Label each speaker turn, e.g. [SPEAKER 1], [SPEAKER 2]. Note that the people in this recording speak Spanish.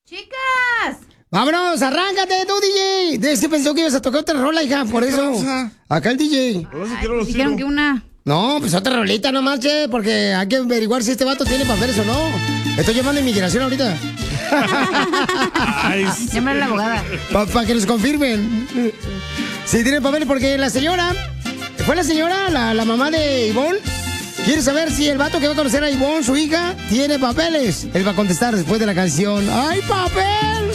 [SPEAKER 1] ¡Chicas!
[SPEAKER 2] ¡Vámonos! ¡Arráncate tú, DJ! Es que pensó que ibas a tocar otra rola, hija, por eso. Acá el DJ.
[SPEAKER 1] Dijeron que una...
[SPEAKER 2] No, pues otra rolita nomás, che, porque hay que averiguar si este vato tiene papeles o no. Estoy llamando a inmigración ahorita.
[SPEAKER 1] Llámale a la abogada.
[SPEAKER 2] Para que nos confirmen. Si tiene papeles, porque la señora... ¿Fue la señora, la mamá de Ivonne? Quiere saber si el vato que va a conocer a Ivonne, su hija, tiene papeles. Él va a contestar después de la canción. ¡Ay, papel!